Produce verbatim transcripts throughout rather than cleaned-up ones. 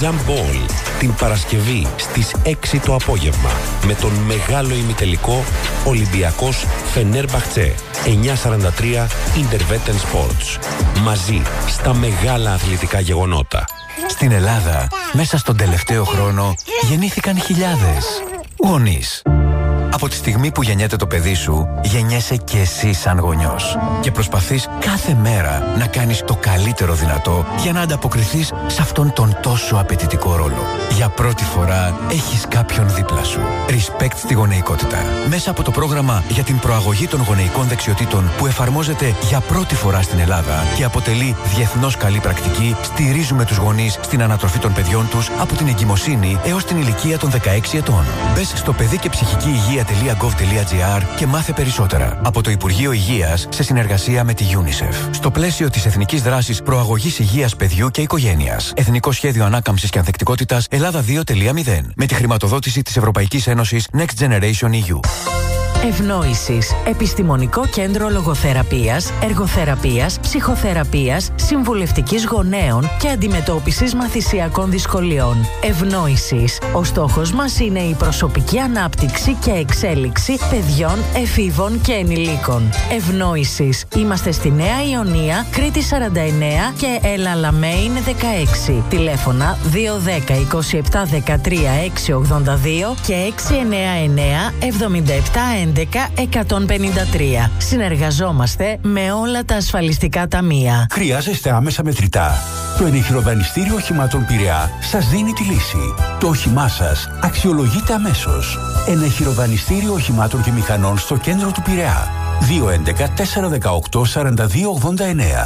Jam Ball την Παρασκευή στις έξι το απόγευμα με τον μεγάλο ημιτελικό Ολυμπιακός Φενέρμπαχτσε εννιακόσια σαράντα τρία Intervetten Sports. Μαζί στα μεγάλα αθλητικά γεγονότα. Στην Ελλάδα, μέσα στον τελευταίο χρόνο, γεννήθηκαν χιλιάδες γονείς. Από τη στιγμή που γεννιέται το παιδί σου, γεννιέσαι και εσύ σαν γονιός. Και προσπαθείς κάθε μέρα να κάνεις το καλύτερο δυνατό για να ανταποκριθείς σε αυτόν τον τόσο απαιτητικό ρόλο. Για πρώτη φορά έχεις κάποιον δίπλα σου. Respect στη γονεϊκότητα. Μέσα από το πρόγραμμα για την προαγωγή των γονεϊκών δεξιοτήτων που εφαρμόζεται για πρώτη φορά στην Ελλάδα και αποτελεί διεθνώς καλή πρακτική, στηρίζουμε τους γονείς στην ανατροφή των παιδιών τους από την εγκυμοσύνη έως την ηλικία των δεκαέξι ετών. Μπες στο παιδί και ψυχική υγεία .gov.gr και μάθε περισσότερα. Από το Υπουργείο Υγείας σε συνεργασία με τη UNICEF. Στο πλαίσιο της Εθνικής Δράσης Προαγωγής Υγείας Παιδιού και Οικογένειας. Εθνικό Σχέδιο Ανάκαμψης και Ανθεκτικότητας Ελλάδα δύο κόμμα μηδέν. Με τη χρηματοδότηση της Ευρωπαϊκής Ένωσης Next Generation ι γιου. Ευνόησης. Επιστημονικό κέντρο λογοθεραπείας, εργοθεραπείας, ψυχοθεραπείας, συμβουλευτικής γονέων και αντιμετώπισης μαθησιακών δυσκολιών. Ευνόησης. Ο στόχος μας είναι η προσωπική ανάπτυξη και εξέλιξη παιδιών, εφήβων και ενηλίκων. Ευνόησης. Είμαστε στη Νέα Ιωνία, Κρήτη σαράντα εννέα και Ελαλαμέιν δεκαέξι. Τηλέφωνα δύο ένα μηδέν δύο επτά ένα τρία έξι ογδόντα δύο και έξι εννέα εννέα εβδομήντα επτά έντεκα εκατόν πενήντα τρία. Συνεργαζόμαστε με όλα τα ασφαλιστικά ταμεία. Χρειάζεστε άμεσα μετρητά? Το ενεχειροδανιστήριο οχημάτων Πειραιά σας δίνει τη λύση. Το όχημά σας αξιολογείται αμέσως. Ενεχειροδανιστήριο οχημάτων και μηχανών στο κέντρο του Πειραιά. δύο ένα ένα τέσσερα ένα οκτώ σαράντα δύο ογδόντα εννέα.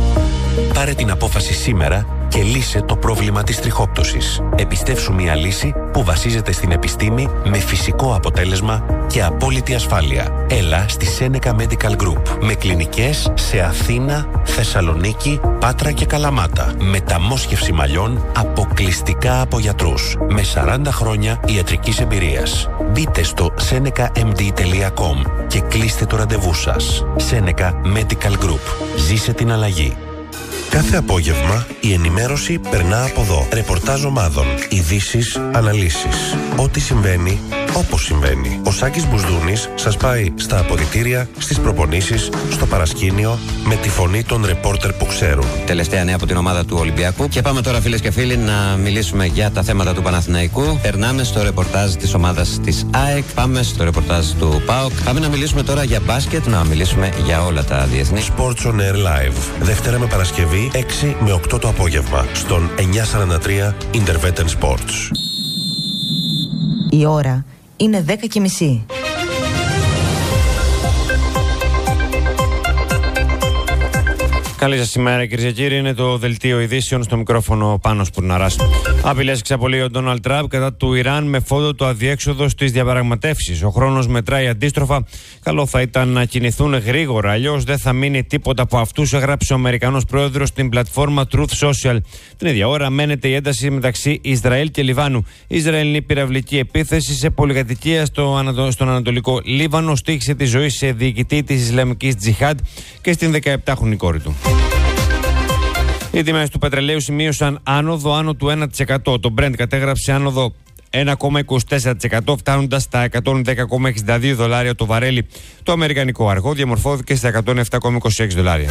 Πάρε την απόφαση σήμερα και λύσε το πρόβλημα της τριχόπτωσης. Επιστεύσου μια λύση που βασίζεται στην επιστήμη με φυσικό αποτέλεσμα και απόλυτη ασφάλεια. Έλα στη Seneca Medical Group με κλινικές σε Αθήνα, Θεσσαλονίκη, Πάτρα και Καλαμάτα. Μεταμόσχευση μαλλιών αποκλειστικά από γιατρούς με σαράντα χρόνια ιατρικής εμπειρίας. Μπείτε στο seneca m d τελεία com και κλείστε το ραντεβού σας. Seneca Medical Group. Ζήσε την αλλαγή. Κάθε απόγευμα η ενημέρωση περνά από εδώ. Ρεπορτάζ ομάδων, ειδήσεις, αναλύσεις. Ό,τι συμβαίνει, όπως συμβαίνει. Ο Σάκης Μπουσδούνης σας πάει στα αποδυτήρια, στις προπονήσεις, στο παρασκήνιο, με τη φωνή των ρεπόρτερ που ξέρουν. Τελευταία νέα από την ομάδα του Ολυμπιακού. Και πάμε τώρα, φίλες και φίλοι, να μιλήσουμε για τα θέματα του Παναθηναϊκού. Περνάμε στο ρεπορτάζ της ομάδας της ΑΕΚ. Πάμε στο ρεπορτάζ του ΠΑΟΚ. Πάμε να μιλήσουμε τώρα για μπάσκετ, να μιλήσουμε για όλα τα διεθνή. Sports on Air Live. Δευτέρα με Παρασκευή, έξι με οκτώ το απόγευμα, στον εννιακόσια σαράντα τρία Intervetten Sports. Η ώρα είναι δέκα και μισή. Καλή σας ημέρα, κυρίες και κύριοι. Είναι το δελτίο ειδήσεων, στο μικρόφωνο Πάνος Πουρναράς. Απειλές εξαπολύει ο Ντόναλντ Τραμπ κατά του Ιράν με φόντο το αδιέξοδο στις διαπραγματεύσεις. Ο χρόνος μετράει αντίστροφα. Καλό θα ήταν να κινηθούν γρήγορα, αλλιώς δεν θα μείνει τίποτα από αυτούς, έγραψε ο Αμερικανός πρόεδρος στην πλατφόρμα Truth Social. Την ίδια ώρα μένεται η ένταση μεταξύ Ισραήλ και Λιβάνου. Η Ισραηλινή πυραυλική επίθεση σε πολυκατοικία στο ανατο... στον Ανατολικό Λίβανο στοίχησε τη ζωή σε διοικητή της Ισλαμικής Τζιχάντ και στην δεκαεπτάχρονη κόρη του. Οι τιμές του πετρελαίου σημείωσαν άνοδο άνω του ένα τοις εκατό. Το Brent κατέγραψε άνοδο ένα κόμμα είκοσι τέσσερα τοις εκατό, φτάνοντας στα εκατόν δέκα κόμμα εξήντα δύο δολάρια το βαρέλι. Το αμερικανικό αργό διαμορφώθηκε στα εκατόν επτά κόμμα είκοσι έξι δολάρια.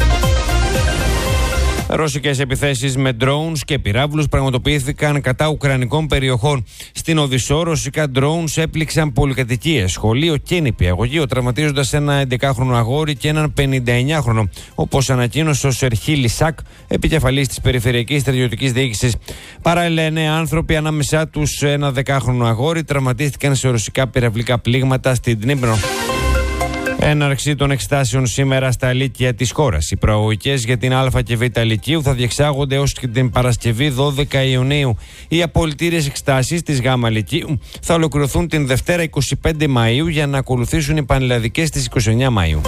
Ρώσικες επιθέσεις με drones και πυράβλους πραγματοποιήθηκαν κατά ουκρανικών περιοχών. Στην Οδυσσό, ρωσικά drones έπληξαν πολυκατοικίες, σχολείο και νηπιαγωγείο, τραυματίζοντας ένα έντεκάχρονο αγόρι και έναν πενηνταεννιάχρονο, όπως ανακοίνωσε ο Σερχί Λισάκ, επικεφαλής της Περιφερειακής Στρατιωτικής Διοίκησης. Παράλληλα, εννέα άνθρωποι, ανάμεσά τους ένα δεκάχρονο αγόρι, τραυματίστηκαν σε ρωσικά πυραυλικά πλήγματα στην Δνήπρο. Έναρξη των εξετάσεων σήμερα στα λύκεια της χώρας. Οι προαγωγικές για την Α και Β Λυκείου θα διεξάγονται έως και την Παρασκευή δώδεκα Ιουνίου. Οι απολυτήριες εξετάσεις της Γ Λυκείου θα ολοκληρωθούν την Δευτέρα είκοσι πέντε Μαΐου για να ακολουθήσουν οι πανελλαδικές στις είκοσι εννέα Μαΐου.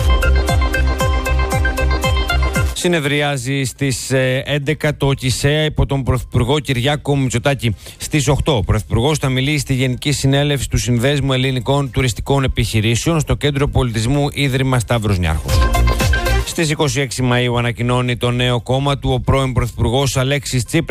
Συνεδριάζει στις έντεκα το ΚΙΣΕΑ υπό τον Πρωθυπουργό Κυριάκο Μητσοτάκη. Στις οκτώ ο Πρωθυπουργός θα μιλήσει στη Γενική Συνέλευση του Συνδέσμου Ελληνικών Τουριστικών Επιχειρήσεων στο Κέντρο Πολιτισμού Ίδρυμα Σταύρος Νιάρχος. Στις είκοσι έξι Μαΐου ανακοινώνει το νέο κόμμα του ο πρώην Πρωθυπουργός Αλέξης Τσίπρας.